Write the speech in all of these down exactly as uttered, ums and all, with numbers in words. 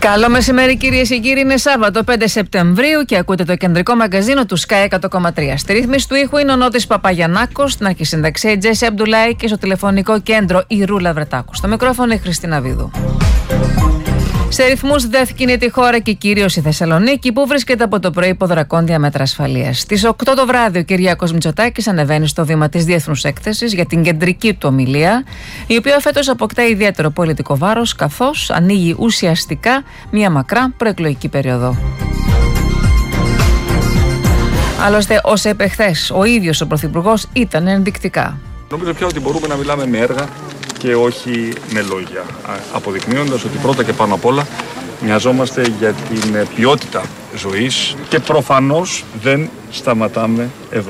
Καλό μεσημέρι, κυρίες και κύριοι. Είναι Σάββατο πέντε Σεπτεμβρίου και ακούτε το κεντρικό μαγκαζίνο του Sky εκατό κόμμα τρία. Στη ρύθμιση του ήχου είναι ο Νότης Παπαγιαννάκος, στην αρχισυνταξία η Τζέσι Αμπτουλάη και στο τηλεφωνικό κέντρο η Ρούλα Βρετάκου. Στο μικρόφωνο η Χριστίνα Βίδου. Σε ρυθμούς ΔΕΘ κινείται η χώρα και κυρίως η Θεσσαλονίκη, που βρίσκεται από το πρωί υπό δρακόντια μέτρα ασφαλείας. Στις οκτώ το βράδυ, ο Κυριάκος Μητσοτάκης ανεβαίνει στο βήμα της Διεθνούς Έκθεσης για την κεντρική του ομιλία, η οποία φέτος αποκτά ιδιαίτερο πολιτικό βάρος, καθώς ανοίγει ουσιαστικά μια μακρά προεκλογική περίοδο. Άλλωστε, ως είπε χθες ο ίδιος ο Πρωθυπουργός, ήταν ενδεικτικά. Νομίζω πια ότι μπορούμε να μιλάμε με έργα και όχι με λόγια, αποδεικνύοντας ότι πρώτα και πάνω απ' όλα μοιαζόμαστε για την ποιότητα ζωής και προφανώς δεν σταματάμε εδώ.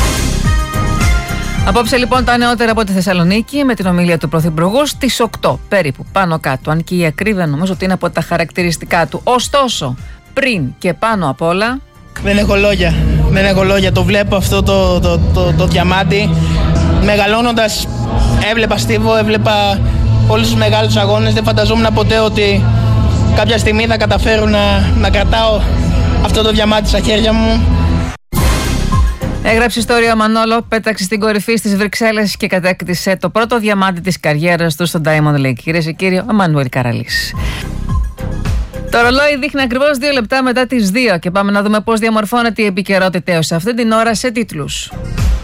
Απόψε λοιπόν τα νεότερα από τη Θεσσαλονίκη με την ομιλία του Πρωθυπουργού στις οκτώ περίπου, πάνω κάτω, αν και η ακρίβεια νομίζω ότι είναι από τα χαρακτηριστικά του. Ωστόσο, πριν και πάνω απ' όλα... Δεν έχω λόγια, δεν έχω λόγια, το βλέπω αυτό το, το, το, το διαμάντι. Μεγαλώνοντας έβλεπα Στίβο, έβλεπα όλους τους μεγάλους αγώνες. Δεν φανταζόμουν ποτέ ότι κάποια στιγμή θα καταφέρω να, να κρατάω αυτό το διαμάντι στα χέρια μου. Έγραψε ιστορία ο Μανόλο, πέταξε στην κορυφή στις Βρυξέλλες και κατέκτησε το πρώτο διαμάντι της καριέρας του στο Diamond League. Κυρίες και κύριοι, ο Μανουέλ Καραλής. Το ρολόι δείχνει ακριβώς δύο λεπτά μετά τις δύο και πάμε να δούμε πώς διαμορφώνεται η επικαιρότητα έως αυτή την ώρα σε τίτλους.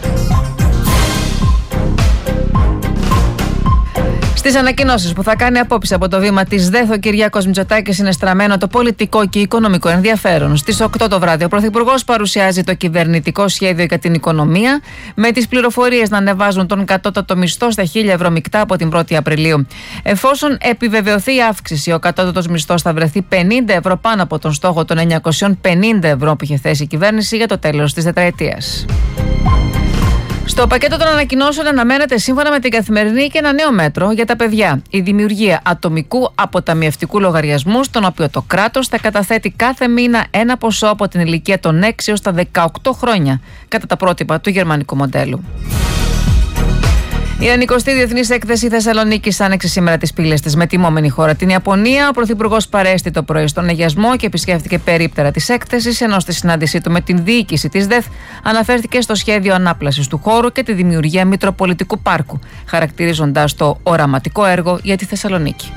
Στις ανακοινώσεις που θα κάνει απόψε από το βήμα της ΔΕΘ, ο Κυριάκος Μητσοτάκης είναι στραμμένο το πολιτικό και οικονομικό ενδιαφέρον. Στις οκτώ το βράδυ, ο Πρωθυπουργός παρουσιάζει το κυβερνητικό σχέδιο για την οικονομία, με τις πληροφορίες να ανεβάζουν τον κατώτατο μισθό στα χίλια ευρώ μεικτά από την πρώτη Απριλίου. Εφόσον επιβεβαιωθεί η αύξηση, ο κατώτατος μισθός θα βρεθεί πενήντα ευρώ πάνω από τον στόχο των εννιακόσια πενήντα ευρώ που είχε θέσει η κυβέρνηση για το τέλος της τετραετίας. Στο πακέτο των ανακοινώσεων αναμένεται σύμφωνα με την Καθημερινή και ένα νέο μέτρο για τα παιδιά. Η δημιουργία ατομικού αποταμιευτικού λογαριασμού, στον οποίο το κράτος θα καταθέτει κάθε μήνα ένα ποσό από την ηλικία των έξι έως τα δεκαοκτώ χρόνια, κατά τα πρότυπα του γερμανικού μοντέλου. Η ενενηκοστή Διεθνής Έκθεση Θεσσαλονίκης άνοιξε σήμερα τις πύλες της με τιμόμενη χώρα την Ιαπωνία. Ο Πρωθυπουργός παρέστη το πρωί στον αγιασμό και επισκέφθηκε περίπτερα της έκθεσης, ενώ στη συνάντησή του με την διοίκηση της ΔΕΘ αναφέρθηκε στο σχέδιο ανάπλασης του χώρου και τη δημιουργία Μητροπολιτικού Πάρκου, χαρακτηρίζοντας το οραματικό έργο για τη Θεσσαλονίκη.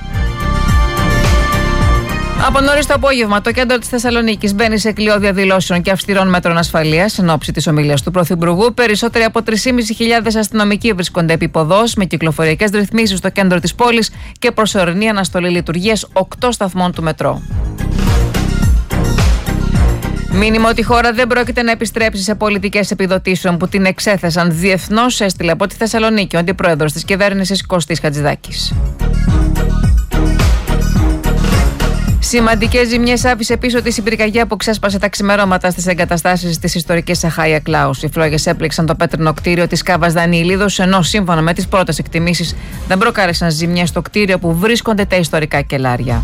Από νωρίς το απόγευμα, το κέντρο της Θεσσαλονίκης μπαίνει σε κλειό διαδηλώσεων και αυστηρών μέτρων ασφαλείας εν ώψη της ομιλίας του Πρωθυπουργού. Περισσότεροι από τρεις χιλιάδες πεντακόσιοι αστυνομικοί βρίσκονται επί ποδός, με κυκλοφοριακές ρυθμίσεις στο κέντρο της πόλης και προσωρινή αναστολή λειτουργίας οκτώ σταθμών του μετρό. Μήνυμα ότι η χώρα δεν πρόκειται να επιστρέψει σε πολιτικές επιδοτήσεων που την εξέθεσαν διεθνώς, έστειλε από τη Θεσσαλονίκη ο αντιπρόεδρος της κυβέρνησης Κωστής Χατζηδάκης. Σημαντικές ζημιές άφησε πίσω της η πυρκαγιά που ξέσπασε τα ξημερώματα στις εγκαταστάσεις της ιστορικής Αχάια Κλάους. Οι φλόγες έπληξαν το πέτρινο κτίριο της Κάβας Δανιηλίδος, ενώ σύμφωνα με τις πρώτες εκτιμήσεις δεν προκάλεσαν ζημιές στο κτίριο που βρίσκονται τα ιστορικά κελάρια.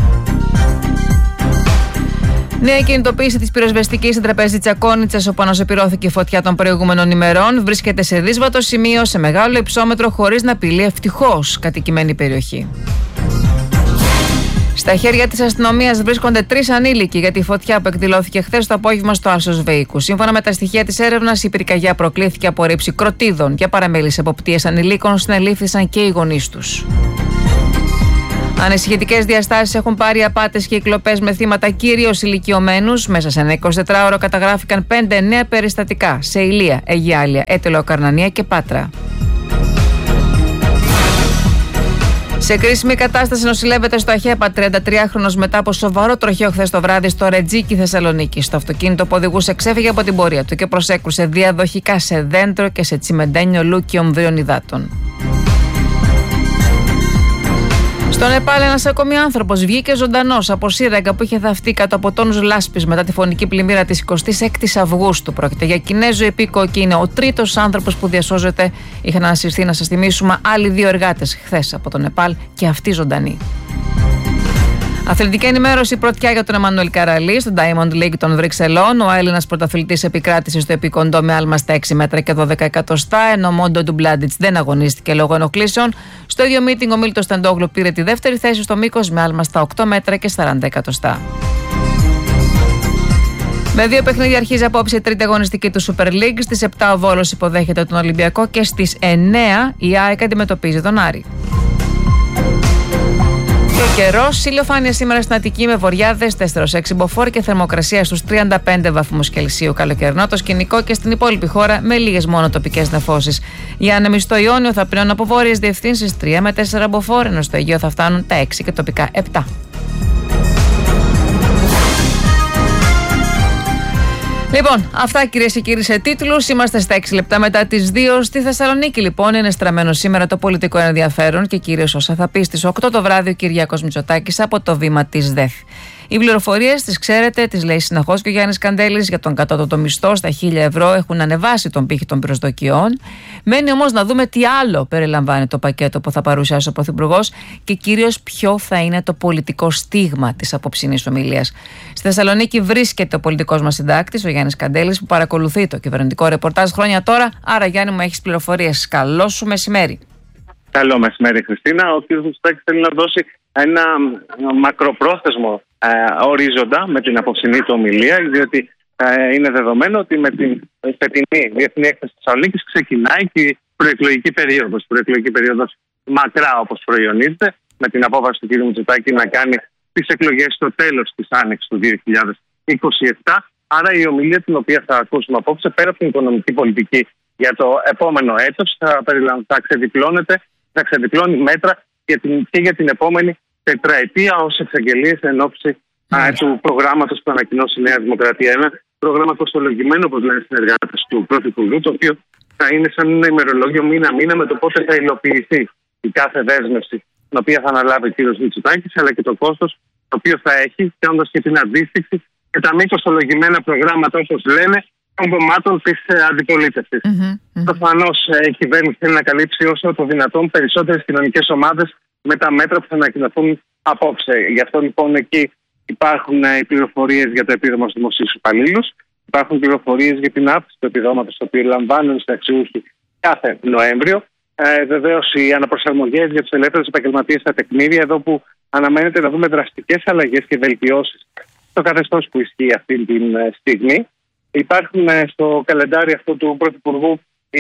Νέα κινητοποίηση της πυροσβεστικής στην τραπέζη Τσακώνιτσας, όπου αναζωπυρώθηκε η φωτιά των προηγούμενων ημερών, βρίσκεται σε δύσβατο σημείο, σε μεγάλο υψόμετρο, χωρίς να απειλεί ευτυχώς κατοικημένη περιοχή. Στα χέρια της αστυνομίας βρίσκονται τρεις ανήλικοι για τη φωτιά που εκδηλώθηκε χθες το απόγευμα στο Άλσος Βεϊκού. Σύμφωνα με τα στοιχεία της έρευνας, η πυρκαγιά προκλήθηκε από ρήψη κροτίδων. Για παραμέληση εποπτείας ανηλίκων συνελήφθησαν και οι γονείς τους. Ανησυχητικές διαστάσεις έχουν πάρει απάτες και οι κλοπές με θύματα κυρίως ηλικιωμένους. Μέσα σε ένα εικοσιτετράωρο καταγράφηκαν πέντε νέα περιστατικά σε Ηλεία, Αιγιάλια, Έτελο, Καρνανία και Πάτρα. Σε κρίσιμη κατάσταση νοσηλεύεται στο ΑΧΕΠΑ τριαντατριάχρονος μετά από σοβαρό τροχαίο χθες το βράδυ στο Ρετζίκι Θεσσαλονίκη. Το αυτοκίνητο που οδηγούσε ξέφυγε από την πορεία του και προσέκρουσε διαδοχικά σε δέντρο και σε τσιμεντένιο λούκι ομβρίων υδάτων. Στο Νεπάλ, ένας ακόμη άνθρωπος βγήκε ζωντανός από σύραγγα που είχε θαυτεί κάτω από τόνους λάσπης μετά τη φωνική πλημμύρα της εικοστής έκτης Αυγούστου. Πρόκειται για Κινέζο υπήκοο και είναι ο τρίτος άνθρωπος που διασώζεται. Είχαν ανασυρθεί, να σας θυμίσουμε, άλλοι δύο εργάτες χθες από το Νεπάλ και αυτοί ζωντανοί. Αθλητική ενημέρωση πρωτιά για τον Εμμανουέλ Καραλή στο Diamond League των Βρυξελών. Ο Έλληνας πρωταθλητής επικράτησε στο επικοντό με άλμα στα έξι μέτρα και δώδεκα εκατοστά, ενώ ο Μόντο Ντουμπλάντιτς δεν αγωνίστηκε λόγω ενοχλήσεων. Στο ίδιο meeting ο Μίλτος Ταντόγλου πήρε τη δεύτερη θέση στο μήκος με άλμα στα οκτώ μέτρα και σαράντα εκατοστά. Με δύο παιχνίδια αρχίζει απόψε η τρίτη αγωνιστική του Super League. Στις επτά ο Βόλος υποδέχεται τον Ολυμπιακό και στις εννέα η ΑΕΚ αντιμετωπίζει τον Άρη. Και ο καιρός, ηλιοφάνεια σήμερα στην Αττική με βοριάδες τέσσερα έξι μποφόρ και θερμοκρασία στους τριάντα πέντε βαθμούς Κελσίου. Καλοκαιρινό το σκηνικό και στην υπόλοιπη χώρα με λίγες μόνο τοπικές νεφώσεις. Για άνεμοι στο Ιόνιο θα πλέον από βόρειες διευθύνσεις τρία με τέσσερα μποφόρ, ενώ στο Αιγαίο θα φτάνουν τα έξι και τοπικά επτά. Λοιπόν, αυτά κυρίες και κύριοι σε τίτλους. Είμαστε στα έξι λεπτά μετά τις δύο. Στη Θεσσαλονίκη, λοιπόν, είναι στραμμένο σήμερα το πολιτικό ενδιαφέρον και κυρίως όσα θα πει στις οκτώ το βράδυ ο Κυριάκος Μητσοτάκης από το βήμα της ΔΕΘ. Οι πληροφορίες τις ξέρετε, τις λέει συνεχώς και ο Γιάννης Καντέλης για τον κατώτατο μισθό στα χίλια ευρώ. Έχουν ανεβάσει τον πύχη των προσδοκιών. Μένει όμως να δούμε τι άλλο περιλαμβάνει το πακέτο που θα παρουσιάσει ο Πρωθυπουργός και κυρίως ποιο θα είναι το πολιτικό στίγμα της απόψινής ομιλίας. Στη Θεσσαλονίκη βρίσκεται ο πολιτικός μας συντάκτης, ο Γιάννης Καντέλης, που παρακολουθεί το κυβερνητικό ρεπορτάζ χρόνια τώρα. Άρα, Γιάννη, μου έχεις πληροφορίες. Καλό σου μεσημέρι. Καλό μεσημέρι, Χριστίνα. Ο κ. Μητσοτάκης θέλει να δώσει ένα μακροπρόθεσμο ε, ορίζοντα με την απόψινή του ομιλία, διότι ε, είναι δεδομένο ότι με την φετινή Διεθνή Έκθεση Θεσσαλονίκης ξεκινάει και η προεκλογική περίοδος. Η προεκλογική περίοδος μακρά, όπως προϊονίζεται, με την απόφαση του κ. Μητσοτάκη να κάνει τις εκλογές στο τέλος της άνοιξης του δύο χιλιάδες είκοσι επτά. Άρα η ομιλία την οποία θα ακούσουμε απόψε, πέρα από την οικονομική πολιτική για το επόμενο έτος, θα, θα ξεδιπλώνεται, θα ξεδιπλώνει μέτρα για την, και για την επόμενη τετραετία ως εξαγγελίες εν ώψη mm. του προγράμματος που ανακοινώσει η Νέα Δημοκρατία. Ένα πρόγραμμα κοστολογημένο, όπως λένε οι συνεργάτες του Πρωθυπουργού, το οποίο θα είναι σαν ένα ημερολόγιο μήνα-μήνα με το πότε θα υλοποιηθεί η κάθε δέσμευση την οποία θα αναλάβει ο κ. Μητσοτάκης, αλλά και το κόστος το οποίο θα έχει, κάνοντας και την αντίστοιξη και τα μη κοστολογημένα προγράμματα, όπως λένε, των κομμάτων της αντιπολίτευσης. Mm-hmm, mm-hmm. Προφανώς η κυβέρνηση θέλει να καλύψει όσο το δυνατόν περισσότερες κοινωνικές ομάδες με τα μέτρα που θα ανακοινωθούν απόψε. Γι' αυτό λοιπόν εκεί υπάρχουν οι πληροφορίες για το επίδομα στους δημοσίους υπαλλήλους, υπάρχουν πληροφορίες για την αύξηση του επιδόματος, το οποίο λαμβάνουν οι συνταξιούχοι κάθε Νοέμβριο. Ε, Βεβαίως οι αναπροσαρμογές για τους ελεύθερους επαγγελματίες στα τεκμήρια, εδώ που αναμένεται να δούμε δραστικές αλλαγές και βελτιώσεις στο καθεστώς που ισχύει αυτή τη στιγμή. Υπάρχουν στο καλεντάρι αυτό του Πρωθυπουργού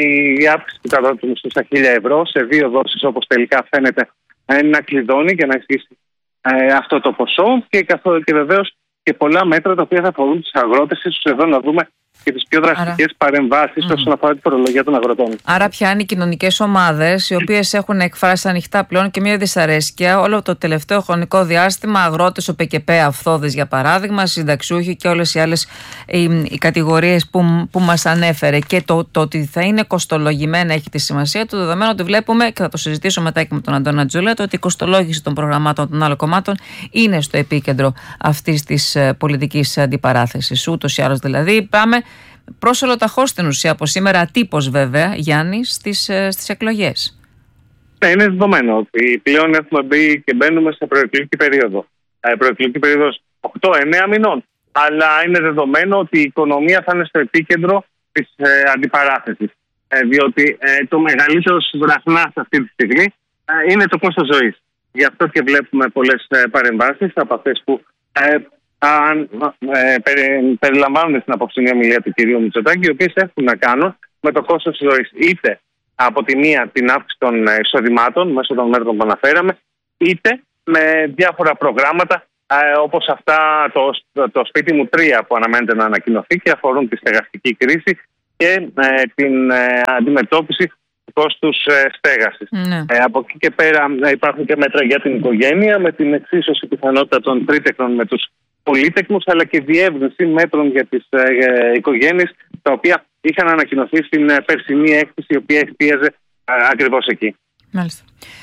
η αύξηση του κατώτατου μισθού στα χίλια ευρώ σε δύο δόσεις, όπως τελικά φαίνεται να κλειδώνει για να ισχύσει ε, αυτό το ποσό, και, και βεβαίως και πολλά μέτρα τα οποία θα αφορούν τους αγρότες. Ίσως εδώ να δούμε και τις πιο δραστικές παρεμβάσεις mm. όσον αφορά τη φορολογία των αγροτών. Άρα πια είναι οι κοινωνικές ομάδες οι οποίες έχουν εκφράσει ανοιχτά πλέον και μια δυσαρέσκεια όλο το τελευταίο χρονικό διάστημα. Αγρότες, ο ΠΚΠ, αυθόδες για παράδειγμα, συνταξιούχοι και όλες οι άλλες οι, οι κατηγορίες που, που μας ανέφερε. Και το, το ότι θα είναι κοστολογημένα έχει τη σημασία του, δεδομένου ότι βλέπουμε, και θα το συζητήσω μετά και με τον Αντώνα Τζούλετο, ότι η κοστολόγηση των προγραμμάτων των άλλων κομμάτων είναι στο επίκεντρο αυτής της πολιτικής αντιπαράθεσης. Ούτως ή άλλως δηλαδή πάμε προς ολοταχώς στην ουσία από σήμερα, ατύπως βέβαια, Γιάννη, στις, στις εκλογές. Ναι, είναι δεδομένο ότι πλέον έχουμε μπει και μπαίνουμε σε προεκλογική περίοδο. Ε, προεκλογική περίοδος οκτώ εννέα μηνών. Αλλά είναι δεδομένο ότι η οικονομία θα είναι στο επίκεντρο της ε, αντιπαράθεσης. Ε, διότι ε, το μεγαλύτερο βραχνάς αυτή τη στιγμή ε, είναι το κόστος ζωής. Γι' αυτό και βλέπουμε πολλές ε, παρεμβάσεις από αυτές που ε, αν ε, περι, περιλαμβάνονται στην απόψινή ομιλία του κ. Μητσοτάκη, οι οποίες έχουν να κάνουν με το κόστος ζωής. Είτε από τη μία την αύξηση των εισοδημάτων μέσω των μέτρων που αναφέραμε, είτε με διάφορα προγράμματα ε, όπως αυτά το, το, το σπίτι μου τρία που αναμένεται να ανακοινωθεί και αφορούν τη στεγαστική κρίση και ε, την ε, αντιμετώπιση του κόστους ε, στέγασης. Ναι. Ε, από εκεί και πέρα ε, υπάρχουν και μέτρα για την οικογένεια, με την εξίσωση πιθανότητα των τρίτεκνων με τους πολύτεκνους, αλλά και διεύρυνση μέτρων για τις ε, ε, οικογένειες, τα οποία είχαν ανακοινωθεί στην ε, περσινή έκθεση, η οποία εστίαζε ε, ακριβώς εκεί. Μάλιστα.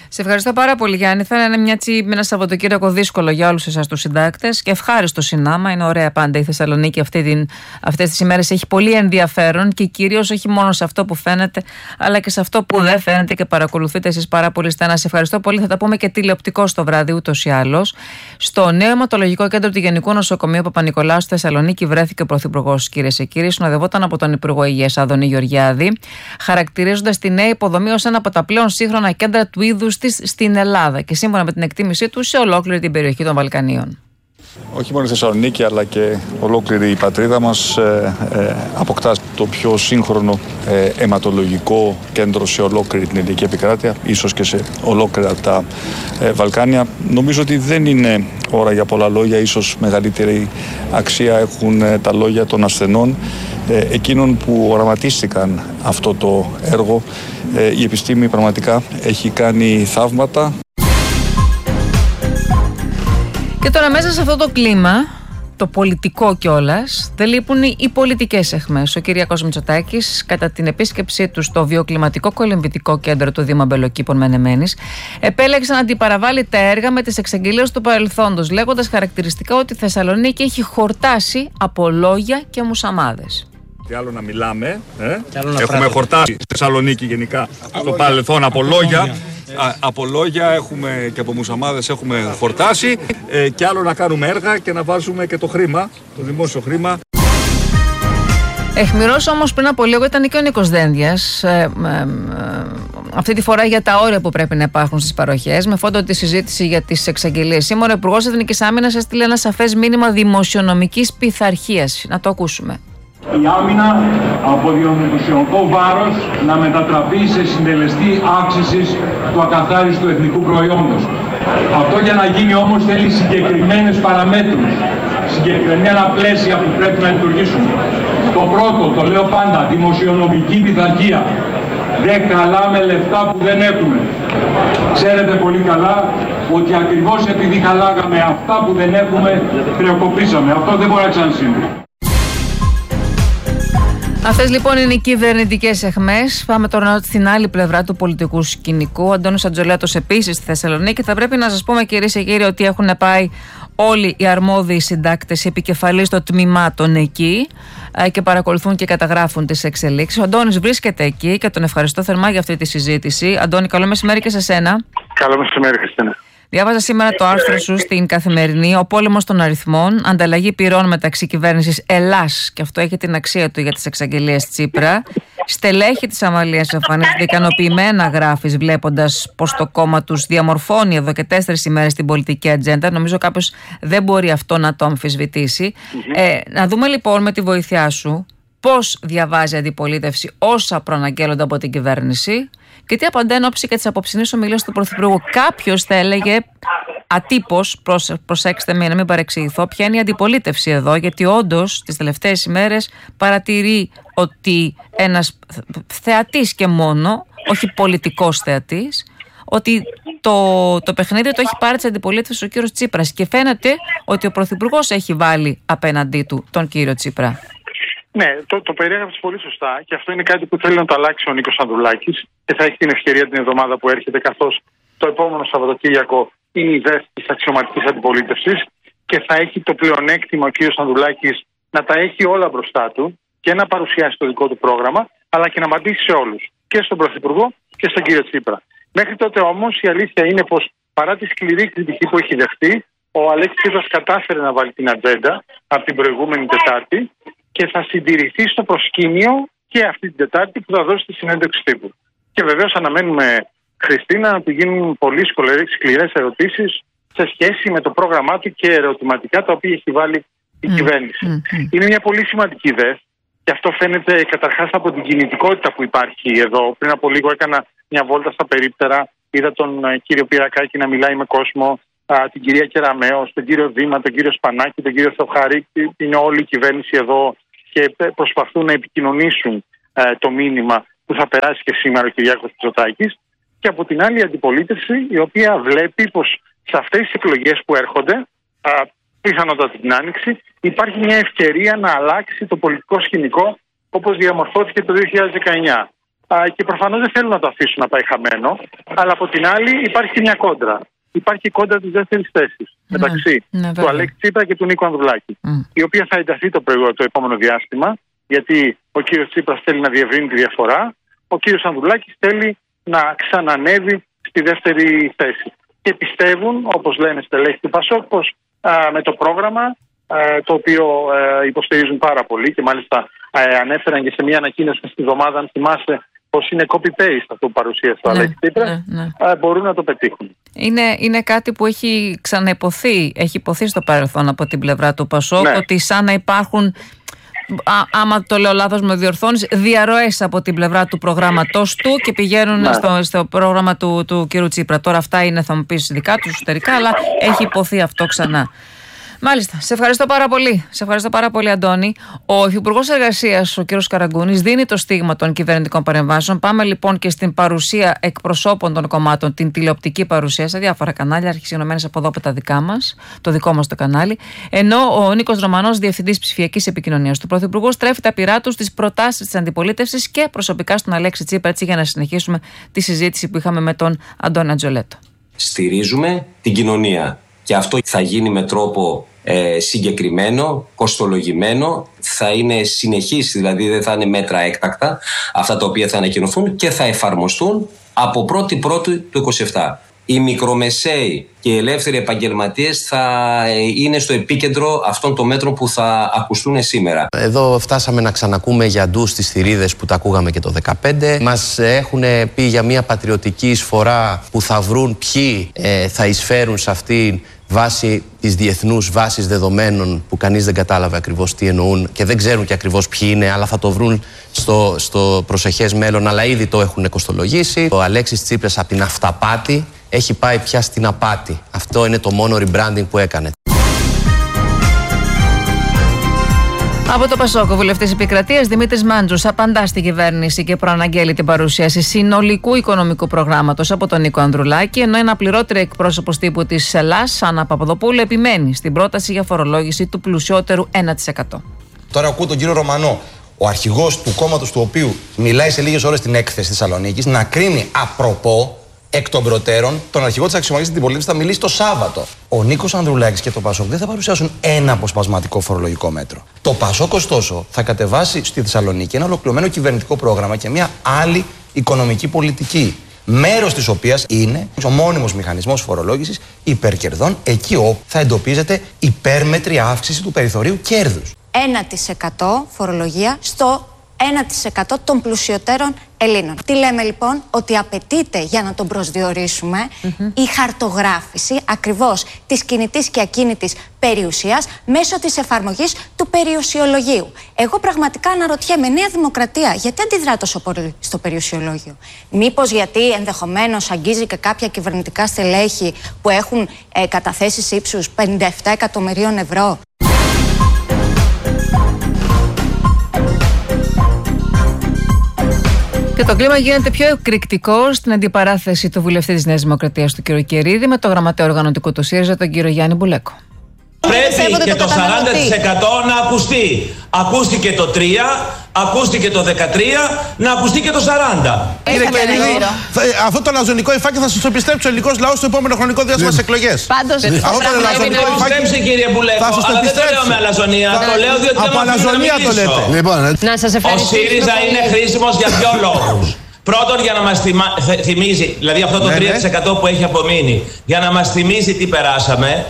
Σε ευχαριστώ πάρα πολύ, Γιάννη. Θα είναι μια, ένα Σαββατοκύριακο δύσκολο για όλους εσάς τους συντάκτες και ευχάριστο συνάμα. Είναι ωραία πάντα η Θεσσαλονίκη αυτή αυτές τις ημέρες. Έχει πολύ ενδιαφέρον και κυρίως όχι μόνο σε αυτό που φαίνεται, αλλά και σε αυτό που δεν φαίνεται και παρακολουθείτε εσείς πάρα πολύ στενά. Σε ευχαριστώ πολύ. Θα τα πούμε και τηλεοπτικώς το βράδυ ούτως ή άλλως. Στο νέο αιματολογικό κέντρο του Γενικού Νοσοκομείου Παπα-Νικολάου στη Θεσσαλονίκη βρέθηκε ο Πρωθυπουργός, κυρίες και κύριοι. Συνοδευόταν από τον Υπουργό Υγείας Άδωνη Γεωργιάδη, χαρακτηρίζοντας τη νέα υποδομή ως ένα από τα πλέον σύγχρονα κέντρα του είδους της στην Ελλάδα και σύμφωνα με την εκτίμησή του σε ολόκληρη την περιοχή των Βαλκανίων. Όχι μόνο η Θεσσαλονίκη αλλά και ολόκληρη η πατρίδα μας ε, ε, αποκτά το πιο σύγχρονο ε, αιματολογικό κέντρο σε ολόκληρη την ελληνική επικράτεια, ίσως και σε ολόκληρα τα ε, Βαλκάνια. Νομίζω ότι δεν είναι ώρα για πολλά λόγια, ίσως μεγαλύτερη αξία έχουν ε, τα λόγια των ασθενών, ε, εκείνων που οραματίστηκαν αυτό το έργο. Ε, η επιστήμη πραγματικά έχει κάνει θαύματα. Και τώρα μέσα σε αυτό το κλίμα, το πολιτικό κιόλας, δεν λείπουν οι πολιτικές αιχμές. Ο Κυριάκος Μητσοτάκης, κατά την επίσκεψή του στο βιοκλιματικό κολυμβητικό κέντρο του Δήμου Αμπελοκήπων Μενεμένης, επέλεξε να αντιπαραβάλει τα έργα με τις εξαγγελίες του παρελθόντος, λέγοντας χαρακτηριστικά ότι η Θεσσαλονίκη έχει χορτάσει από λόγια και μουσαμάδες. Τι άλλο να μιλάμε, ε? Έχουμε πράγμα. Χορτάσει στη Θεσσαλονίκη γενικά στο παρελθόν από λόγια. Α, από λόγια έχουμε και από μουσαμάδες έχουμε χορτάσει ε, και άλλο να κάνουμε έργα και να βάζουμε και το χρήμα, το δημόσιο χρήμα. Αιχμηρός όμως πριν από λίγο ήταν και ο Νίκος Δένδιας, ε, ε, ε, αυτή τη φορά για τα όρια που πρέπει να υπάρχουν στις παροχές, με φόντο τη συζήτηση για τις εξαγγελίες. Σήμερα ο Υπουργός Εθνικής Άμυνας έστειλε ένα σαφές μήνυμα δημοσιονομικής πειθαρχίας. Να το ακούσουμε. Η άμυνα από δημοσιονομικό βάρος να μετατραπεί σε συντελεστή αύξησης του ακαθάριστου εθνικού προϊόντος. Αυτό για να γίνει όμως θέλει συγκεκριμένες παραμέτρους, συγκεκριμένα πλαίσια που πρέπει να λειτουργήσουν. Το πρώτο, το λέω πάντα, δημοσιονομική πειθαρχία. Δεν καλάμε λεφτά που δεν έχουμε. Ξέρετε πολύ καλά ότι ακριβώς επειδή καλάγαμε αυτά που δεν έχουμε, χρεοκοπήσαμε. Αυτό δεν μπορεί να ξανασυμβεί. Αυτές λοιπόν είναι οι κυβερνητικές αιχμές. Πάμε τώρα στην άλλη πλευρά του πολιτικού σκηνικού. Ο Αντώνης Ατζολέατος επίσης στη Θεσσαλονίκη. Θα πρέπει να σας πούμε, κυρίες και κύριοι, ότι έχουν πάει όλοι οι αρμόδιοι συντάκτες, οι επικεφαλείς των τμήματων εκεί και παρακολουθούν και καταγράφουν τις εξελίξεις. Ο Αντώνης βρίσκεται εκεί και τον ευχαριστώ θερμά για αυτή τη συζήτηση. Αντώνη, καλό μεσημέρι και σε σένα. Καλό μεσημέρι, Χριστίνα. Διάβαζα σήμερα το άρθρο σου στην Καθημερινή, ο πόλεμος των αριθμών, ανταλλαγή πυρών μεταξύ κυβέρνησης Ελλάς, και αυτό έχει την αξία του για τις εξαγγελίες Τσίπρα. Στελέχη της Αμαλίας εμφανίζονται ικανοποιημένα, γράφεις, βλέποντας πως το κόμμα τους διαμορφώνει εδώ και τέσσερις ημέρες την πολιτική ατζέντα. Νομίζω κάποιος δεν μπορεί αυτό να το αμφισβητήσει. Mm-hmm. Ε, να δούμε λοιπόν με τη βοήθειά σου πώς διαβάζει η αντιπολίτευση όσα προαναγγέλλονται από την κυβέρνηση και τι απαντά εν ώψη και της απόψινής ομιλίας του Πρωθυπουργού. Κάποιος θα έλεγε ατύπως, προσε, προσέξτε με να μην παρεξηγηθώ, ποια είναι η αντιπολίτευση εδώ, γιατί όντως τις τελευταίες ημέρες παρατηρεί ότι ένας θεατής και μόνο, όχι πολιτικός θεατής, ότι το, το παιχνίδι το έχει πάρει της αντιπολίτευσης ο κύριος Τσίπρας και φαίνεται ότι ο Πρωθυπουργός έχει βάλει απέναντί του τον κύριο Τσίπρα. Ναι, το, το περιέγραψε πολύ σωστά και αυτό είναι κάτι που θέλει να το αλλάξει ο Νίκος Ανδρουλάκης και θα έχει την ευκαιρία την εβδομάδα που έρχεται, καθώς το επόμενο Σαββατοκύριακο είναι η ιδέα της αξιωματικής αντιπολίτευσης και θα έχει το πλεονέκτημα ο κ. Ανδρουλάκης να τα έχει όλα μπροστά του και να παρουσιάσει το δικό του πρόγραμμα, αλλά και να απαντήσει σε όλους, και στον Πρωθυπουργό και στον κύριο Τσίπρα. Μέχρι τότε όμως η αλήθεια είναι πως παρά τη σκληρή κριτική που έχει δεχτεί, ο Αλέξης Τσίπρας κατάφερε να βάλει την ατζέντα από την προηγούμενη Τετάρτη και θα συντηρηθεί στο προσκήνιο και αυτή την Τετάρτη που θα δώσει τη συνέντευξη τύπου. Και βεβαίως αναμένουμε, Χριστίνα, να του γίνουν πολύ σκληρές ερωτήσεις σε σχέση με το πρόγραμμά του και ερωτηματικά τα οποία έχει βάλει η mm. κυβέρνηση. Mm. Mm. Είναι μια πολύ σημαντική ιδέα και αυτό φαίνεται καταρχάς από την κινητικότητα που υπάρχει εδώ. Πριν από λίγο έκανα μια βόλτα στα περίπτερα, είδα τον κύριο Πυρακάκη να μιλάει με κόσμο, την κυρία Κεραμέο, τον κύριο Δήμα, τον κύριο Σπανάκη, τον κύριο Θεοχαρή. Είναι όλη η κυβέρνηση εδώ και προσπαθούν να επικοινωνήσουν ε, το μήνυμα που θα περάσει και σήμερα ο Κυριάκος Μητσοτάκης. Και από την άλλη η αντιπολίτευση, η οποία βλέπει πως σε αυτές τις εκλογές που έρχονται, πιθανότατα την Άνοιξη, υπάρχει μια ευκαιρία να αλλάξει το πολιτικό σκηνικό όπως διαμορφώθηκε το δύο χιλιάδες δεκαεννιά. και προφανώς δεν θέλουν να το αφήσουν να πάει χαμένο. Αλλά από την άλλη υπάρχει και μια κόντρα. Υπάρχει η κόντρα της δεύτερης θέσης ναι, μεταξύ ναι, του Αλέξη Τσίπρα και του Νίκου Ανδρουλάκη, mm. η οποία θα ενταθεί το, το επόμενο διάστημα, γιατί ο κύριος Τσίπρας θέλει να διευρύνει τη διαφορά, ο κύριος Ανδρουλάκης θέλει να ξανανεύει στη δεύτερη θέση. Και πιστεύουν, όπως λένε στελέχη του Πασόκ, πως α, με το πρόγραμμα, α, το οποίο α, υποστηρίζουν πάρα πολύ και μάλιστα α, ανέφεραν και σε μια ανακοίνωση στη εβδομάδα, αν θυμάστε, πως είναι copy-paste αυτό που παρουσίασε ο ναι, Αλέξη Τσίπρας, ναι, ναι. μπορούν να το πετύχουν. Είναι, είναι κάτι που έχει ξαναϋποθεί, έχει υποθεί στο παρελθόν από την πλευρά του Πασόκ, ναι. ότι σαν να υπάρχουν, α, άμα το λέω λάθος με διορθώνεις, διαρροές από την πλευρά του προγράμματός του και πηγαίνουν ναι. στο, στο πρόγραμμα του, του κ. Τσίπρα. Τώρα αυτά είναι, θα μου πεις, δικά του εσωτερικά, αλλά έχει υποθεί αυτό ξανά. Μάλιστα. Σε ευχαριστώ πάρα πολύ. Σε ευχαριστώ πάρα πολύ, Αντώνη. Ο Υφυπουργός Εργασίας, ο κ. Καραγκούνης, δίνει το στίγμα των κυβερνητικών παρεμβάσεων. Πάμε λοιπόν και στην παρουσία εκπροσώπων των κομμάτων, την τηλεοπτική παρουσία σε διάφορα κανάλια, αρχισυγνωμένες από εδώ από τα δικά μας, το δικό μας το κανάλι. Ενώ ο Νίκος Ρωμανός, Διευθυντής Ψηφιακής Επικοινωνίας του Πρωθυπουργού, στρέφει τα πυρά του στις προτάσεις της αντιπολίτευσης και προσωπικά στον Αλέξη Τσίπρα, έτσι για να συνεχίσουμε τη συζήτηση που είχαμε με τον Αντώνη Αντζολέτο. Στηρίζουμε την κοινωνία. Και αυτό θα γίνει με τρόπο ε, συγκεκριμένο, κοστολογημένο, θα είναι συνεχής, δηλαδή δεν θα είναι μέτρα έκτακτα αυτά τα οποία θα ανακοινωθούν και θα εφαρμοστούν από πρώτη πρώτη του είκοσι επτά. Οι μικρομεσαίοι και οι ελεύθεροι επαγγελματίες θα είναι στο επίκεντρο αυτών των μέτρων που θα ακουστούν σήμερα. Εδώ φτάσαμε να ξανακούμε για ντους στις θηρίδες που τα ακούγαμε και το δεκαπέντε. Μας έχουν πει για μια πατριωτική εισφορά που θα βρουν ποιοι ε, θα εισφέρουν σε αυτήν βάσει της διεθνούς βάσης δεδομένων που κανείς δεν κατάλαβε ακριβώς τι εννοούν και δεν ξέρουν και ακριβώς ποιοι είναι, αλλά θα το βρουν στο, στο προσεχές μέλλον, αλλά ήδη το έχουν κοστολογήσει. Ο Αλέξης Τσίπρας από την αυταπάτη έχει πάει πια στην απάτη. Αυτό είναι το μόνο rebranding που έκανε. Από το Πασόκ, ο βουλευτής Επικρατείας Δημήτρης Μάντζος απαντά στην κυβέρνηση και προαναγγέλει την παρουσίαση συνολικού οικονομικού προγράμματος από τον Νίκο Ανδρουλάκη, ενώ ένα πληρότερο εκπρόσωπος τύπου της ΕΛΑΣ, Άννα Παπαδοπούλου, επιμένει στην πρόταση για φορολόγηση του πλουσιότερου ένα τοις εκατό. Τώρα ακούω τον κύριο Ρωμανό, ο αρχηγός του κόμματος του οποίου μιλάει σε λίγες ώρες στην έκθεση της Θεσσαλονίκης, να κρίνει απροπό, εκ των προτέρων, τον αρχηγό της αξιωματικής αντιπολίτευσης θα μιλήσει το Σάββατο. Ο Νίκος Ανδρουλάκης και το Πασόκ δεν θα παρουσιάσουν ένα αποσπασματικό φορολογικό μέτρο. Το Πασόκ, ωστόσο, θα κατεβάσει στη Θεσσαλονίκη ένα ολοκληρωμένο κυβερνητικό πρόγραμμα και μια άλλη οικονομική πολιτική. Μέρος της οποίας είναι ο μόνιμος μηχανισμός φορολόγησης υπερκερδών, εκεί όπου θα εντοπίζεται υπέρμετρη αύξηση του περιθωρίου κέρδους. ένα τοις εκατό φορολογία στο ένα τοις εκατό των πλουσιωτέρων Ελλήνων. Τι λέμε λοιπόν? Ότι απαιτείται για να τον προσδιορίσουμε mm-hmm. η χαρτογράφηση ακριβώς της κινητής και ακίνητης περιουσίας μέσω της εφαρμογής του περιουσιολογίου. Εγώ πραγματικά αναρωτιέμαι, Νέα Δημοκρατία, γιατί αντιδρά τόσο πολύ στο περιουσιολόγιο? Μήπως γιατί ενδεχομένως αγγίζει και κάποια κυβερνητικά στελέχη που έχουν ε, καταθέσεις ύψους πενήντα επτά εκατομμυρίων ευρώ? Και το κλίμα γίνεται πιο εκρηκτικό στην αντιπαράθεση του βουλευτή της Νέας Δημοκρατίας, του κ. Κερίδη, με το γραμματέα οργανωτικού του ΣΥΡΙΖΑ, τον κ. Γιάννη Μπουλέκο. Πρέπει και το σαράντα τοις εκατό να ακουστεί. Ακούστηκε το τρία, ακούστηκε το δεκατρία, να ακουστεί και το σαράντα. Κύριε Κερίδη, αυτό το λαζονικό υφάκι θα σας το επιστρέψει ο ελληνικός λαός στο επόμενο χρονικό διάστημα στις εκλογές. Πάντως, αυτό το λαζονικό υφάκι κύριε Μπουλέκο, αλλά δεν το λέω με αλαζονία, το λέω διότι δεν μου αφήνει να μιλήσω. Λοιπόν, να σας ευχαριστήσω. Ο ΣΥΡΙΖΑ είναι χρήσιμος για ποιο λόγους? Πρώτον, για να μας θυμίζει, δηλαδή αυτό το τρία τοις εκατό που έχει απομείνει, για να μας θυμίζει τι περάσαμε.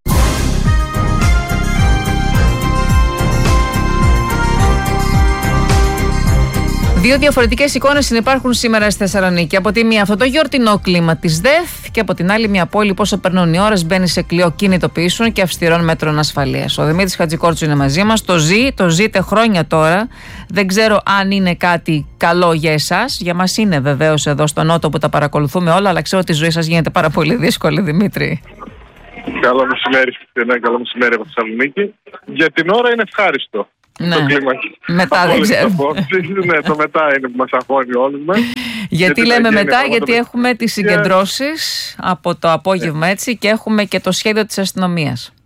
Δύο διαφορετικές εικόνες συνυπάρχουν σήμερα στη Θεσσαλονίκη. Από τη μία, αυτό το γιορτινό κλίμα της ΔΕΘ, και από την άλλη, μια πόλη που όσο περνούν οι ώρες μπαίνει σε κλειό κινητοποιήσεων και αυστηρών μέτρων ασφαλείας. Ο Δημήτρης Χατζικόρτσου είναι μαζί μας. Το ζει, το ζείτε χρόνια τώρα. Δεν ξέρω αν είναι κάτι καλό για εσάς. Για μας είναι βεβαίως εδώ στο Νότο που τα παρακολουθούμε όλα, αλλά ξέρω ότι η ζωή σας γίνεται πάρα πολύ δύσκολη, Δημήτρη. Καλό μεσημέρι, Χριστίνα. Καλό μεσημέρι από Θεσσαλονίκη. Για την ώρα είναι ευχάριστο. Ναι. Το κλίμα. Μετά δεν ξέρω. Ναι, το μετά είναι που μας αγχώνει όλους μας. Γιατί, γιατί λέμε μετά, γιατί το... έχουμε τις συγκεντρώσεις yeah. από το απόγευμα, έτσι, και έχουμε και το σχέδιο της αστυνομίας.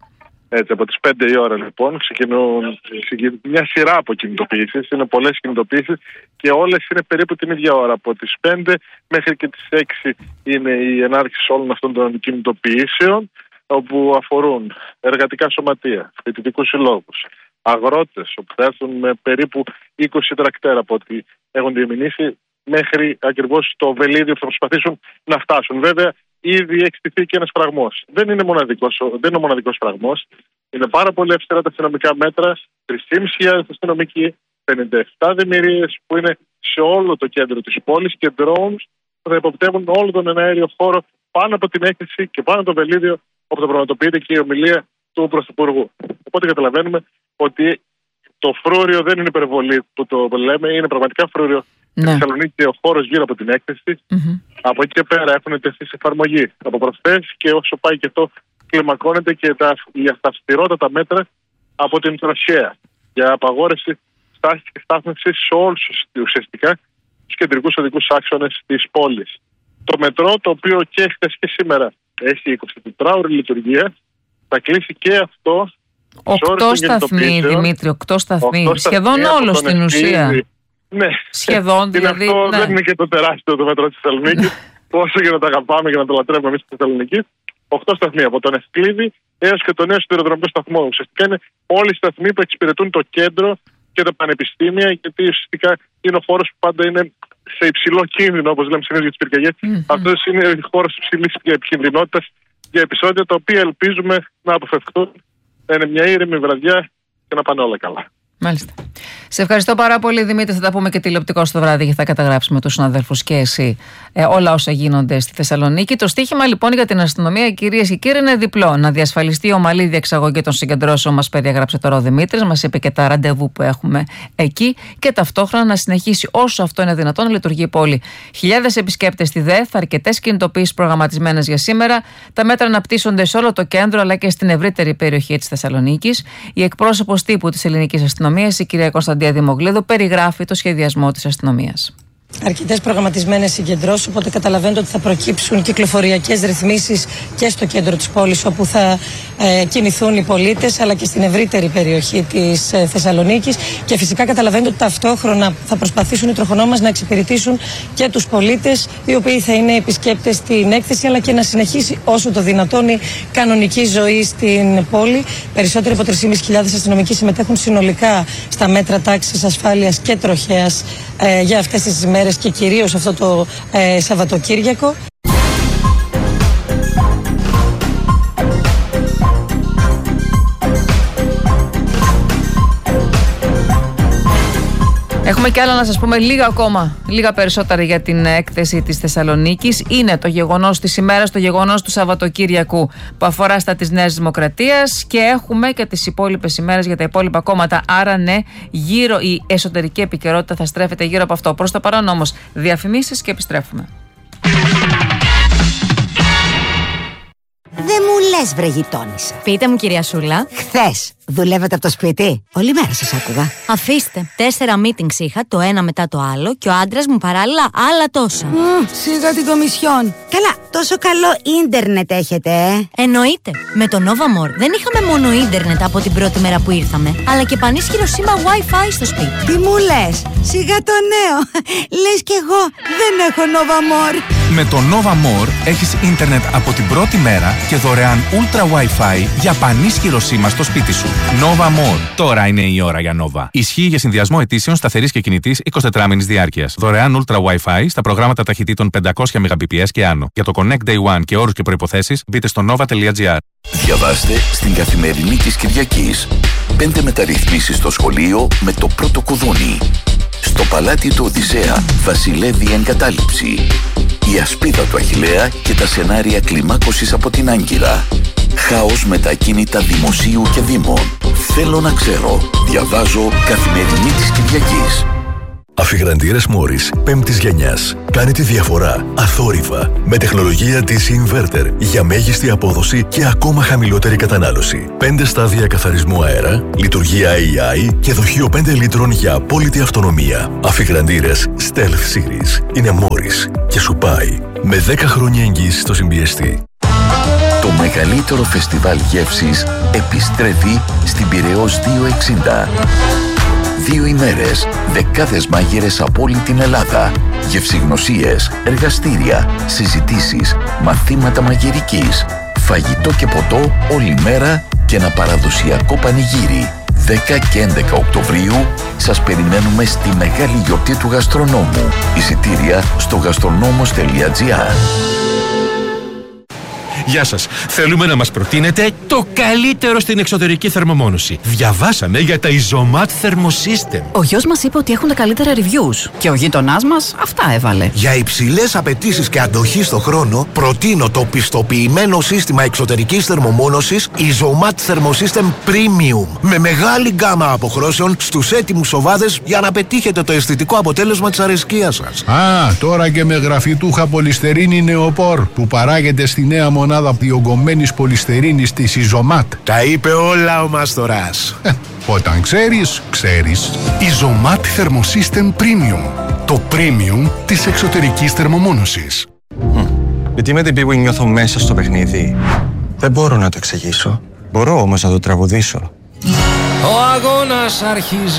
Έτσι, από τις πέντε η ώρα λοιπόν ξεκινούν μια σειρά από κινητοποιήσεις, είναι πολλές κινητοποιήσεις και όλες είναι περίπου την ίδια ώρα. Από τις πέντε μέχρι και τις έξι είναι η ενάρχηση όλων αυτών των κινητοποιήσεων, όπου αφορούν εργατικά σωματεία, φοιτητικούς συλλόγους, αγρότες, όπου θα έρθουν με περίπου είκοσι τρακτέρα από ό,τι έχουν διεμηνήσει, μέχρι ακριβώς το βελίδιο που θα προσπαθήσουν να φτάσουν. Βέβαια, ήδη έχει στηθεί και ένας φραγμός. Δεν είναι, μοναδικός, δεν είναι ο μοναδικός φραγμός. Είναι πάρα πολύ αυστηρά τα αστυνομικά μέτρα. τρεις χιλιάδες πεντακόσιοι αστυνομικοί, πενήντα επτά δημιουργίες που είναι σε όλο το κέντρο της πόλης και drones που θα υποπτεύουν όλο τον εναέριο χώρο πάνω από την έκθεση και πάνω από το βελίδιο όπου θα πραγματοποιείται και η ομιλία του Πρωθυπουργού. Οπότε καταλαβαίνουμε ότι το φρούριο δεν είναι υπερβολή που το λέμε, είναι πραγματικά φρούριο. Στη ναι. Θεσσαλονίκη ο χώρος γύρω από την έκθεση. Mm-hmm. Από εκεί και πέρα έχουν τεθεί σε εφαρμογή από προχθές και όσο πάει και το κλιμακώνεται και τα, τα αυστηρότατα μέτρα από την τροχέα για απαγόρευση στάσης και στάθμευσης σε όλους ουσιαστικά τους κεντρικούς οδικούς άξονες της πόλης. Το μετρό, το οποίο και χθες και σήμερα έχει εικοσιτετράωρη λειτουργία, θα κλείσει και αυτό. Οκτώ σταθμοί, Δημήτρη, οκτώ σταθμοί. Σχεδόν όλο στην ουσία. Ναι, σχεδόν δηλαδή. Αυτό ναι. δεν είναι και το τεράστιο το μέτρο της Θεσσαλονίκης. Όσο και να το αγαπάμε και να το λατρεύουμε εμείς στη Θεσσαλονίκη. Οκτώ σταθμοί από τον Ευκλήδη έως και το νέο σιδηροδρομικό σταθμό. Ουσιαστικά είναι όλοι οι σταθμοί που εξυπηρετούν το κέντρο και τα πανεπιστήμια, γιατί ουσιαστικά είναι ο χώρος που πάντα είναι σε υψηλό κίνδυνο, όπως λέμε συνήθως για τις πυρκαγιές. Mm-hmm. Αυτός είναι ο χώρος υψηλής επικινδυνότητας για επεισόδια τα οποία ελπίζουμε να αποφευχθούν. Να είναι μια ήρεμη βραδιά και να πάνε όλα καλά. Μάλιστα. Σε ευχαριστώ πάρα πολύ, Δημήτρη. Θα τα πούμε και τηλεοπτικό στο βράδυ και θα καταγράψουμε με τους συναδέλφους και εσύ ε, όλα όσα γίνονται στη Θεσσαλονίκη. Το στίχημα λοιπόν για την αστυνομία, κυρίες και κύριοι, είναι διπλό. Να διασφαλιστεί η ομαλή διεξαγωγή των συγκεντρώσεων, μας περιέγραψε τώρα ο Δημήτρης, μας είπε και τα ραντεβού που έχουμε εκεί, και ταυτόχρονα να συνεχίσει όσο αυτό είναι δυνατόν να λειτουργεί η πόλη. Χιλιάδες επισκέπτες στη ΔΕΘ, αρκετές κινητοποιήσεις προγραμματισμένες για σήμερα. Τα μέτρα αναπτύσσονται σε όλο το κέντρο αλλά και στην ευρύτερη περιοχή της Θεσσαλονίκης. Η εκπρόσωπος τύπου της ελληνικής αστυνομίας, η κυρία Κωνσταντία Δημογλίδου, περιγράφει το σχεδιασμό της αστυνομίας. Αρκετές προγραμματισμένες συγκεντρώσεις, οπότε καταλαβαίνετε ότι θα προκύψουν κυκλοφοριακές ρυθμίσεις και στο κέντρο της πόλης, όπου θα ε, κινηθούν οι πολίτες, αλλά και στην ευρύτερη περιοχή της ε, Θεσσαλονίκης. Και φυσικά καταλαβαίνετε ότι ταυτόχρονα θα προσπαθήσουν οι τροχονόμες να εξυπηρετήσουν και τους πολίτες, οι οποίοι θα είναι επισκέπτες στην έκθεση, αλλά και να συνεχίσει όσο το δυνατόν η κανονική ζωή στην πόλη. Περισσότεροι από τρεις χιλιάδες πεντακόσιοι αστυνομικοί συμμετέχουν συνολικά στα μέτρα τάξης, ασφάλειας και τροχέας ε, για αυτές τις μέρες και κυρίως αυτό το ε, Σαββατοκύριακο. Έχουμε κι άλλα να σας πούμε, λίγα ακόμα, λίγα περισσότερα για την έκθεση της Θεσσαλονίκης. Είναι το γεγονός της ημέρας, το γεγονός του Σαββατοκύριακου που αφορά στα της Νέας Δημοκρατίας, και έχουμε και τις υπόλοιπες ημέρες για τα υπόλοιπα κόμματα. Άρα ναι, γύρω η εσωτερική επικαιρότητα θα στρέφεται γύρω από αυτό. Προς το παρόν όμως διαφημίσεις και επιστρέφουμε. Δεν μου λες, βρε γειτόνισσα. Πείτε μου, κυρία Σούλα. Χθες δουλεύετε από το σπίτι? Όλη μέρα σας άκουγα. Αφήστε. Τέσσερα meetings είχα, το ένα μετά το άλλο, και ο άντρας μου παράλληλα άλλα τόσα. Mm, σιγά την κομισιόν. Καλά, τόσο καλό ίντερνετ έχετε, ε? Εννοείται. Με το Nova More δεν είχαμε μόνο ίντερνετ από την πρώτη μέρα που ήρθαμε, αλλά και πανίσχυρο σήμα Wi-Fi στο σπίτι. Τι μου λες? Σιγά το νέο. Λες κι εγώ δεν έχω Nova More. Με το Nova More έχεις ίντερνετ από την πρώτη μέρα και δωρεάν Ultra Wi-Fi για πανίσχυρο σήμα στο σπίτι σου. Nova More. Τώρα είναι η ώρα για Nova. Ισχύει για συνδυασμό αιτήσεων σταθερής και κινητής εικοσιτετράμηνης διάρκειας. Δωρεάν Ultra Wi-Fi στα προγράμματα ταχυτήτων πεντακόσια μεγαμπιπιες και άνω. Για το Connect Day One και όρους και προϋποθέσεις μπείτε στο nova τελεία gr. Διαβάστε στην Καθημερινή της Κυριακής. Πέντε μεταρρυθμίσεις στο σχολείο με το πρώτο κουδούνι. Στο παλάτι του Οδυσσέα βασιλεύει η εγκατάλειψη. Η ασπίδα του Αχιλλέα και τα σενάρια κλιμάκωσης από την Άγκυρα. Χάος με τα ακίνητα δημοσίου και δήμων. Θέλω να ξέρω. Διαβάζω Καθημερινή της Κυριακής. Αφιγραντήρες Μόρις πέμπτης γενιάς. Κάνει τη διαφορά αθόρυβα με τεχνολογία ντι σι Inverter για μέγιστη απόδοση και ακόμα χαμηλότερη κατανάλωση. Πέντε στάδια καθαρισμού αέρα, λειτουργία έι άι και δοχείο πέντε λίτρων για απόλυτη αυτονομία. Αφιγραντήρες Stealth Series είναι Μόρις και σου πάει με δέκα χρόνια εγγύηση στο συμπιεστή. Το Το μεγαλύτερο φεστιβάλ γεύσης επιστρέφει στην Πειραιώς διακόσια εξήντα. Δύο ημέρες, δεκάδες μάγειρες από όλη την Ελλάδα, γευσηγνωσίες, εργαστήρια, συζητήσεις, μαθήματα μαγειρικής, φαγητό και ποτό όλη μέρα και ένα παραδοσιακό πανηγύρι. δέκα και έντεκα Οκτωβρίου σας περιμένουμε στη μεγάλη γιορτή του γαστρονόμου. Εισιτήρια στο γαστρονόμος τελεία τζι άρ. Γεια σας. Θέλουμε να μας προτείνετε το καλύτερο στην εξωτερική θερμομόνωση. Διαβάσαμε για τα Isomat Thermosystem. Ο γιος μας είπε ότι έχουν τα καλύτερα reviews και ο γείτονάς μας αυτά έβαλε. Για υψηλές απαιτήσεις και αντοχή στο χρόνο, προτείνω το πιστοποιημένο σύστημα εξωτερικής θερμομόνωσης Isomat Thermosystem Premium με μεγάλη γκάμα αποχρώσεων στους έτοιμους οβάδες για να πετύχετε το αισθητικό αποτέλεσμα της αρεσκίας σας. Α, τώρα και με γραφιτούχα πολυστερίνη νεοπόρ που παράγεται στη νέα μονάδα διογκωμένης πολυστερίνης της Isomat. Τα είπε όλα ο Μαστοράς. Ε, όταν ξέρεις, ξέρεις. Isomat Thermosystem Premium. Το premium της εξωτερικής θερμομόνωσης. Mm. Γιατί με την πίγου νιώθω μέσα στο παιχνίδι. Δεν μπορώ να το εξηγήσω. Μπορώ όμως να το τραγουδήσω. Ο αγώνας αρχίζει.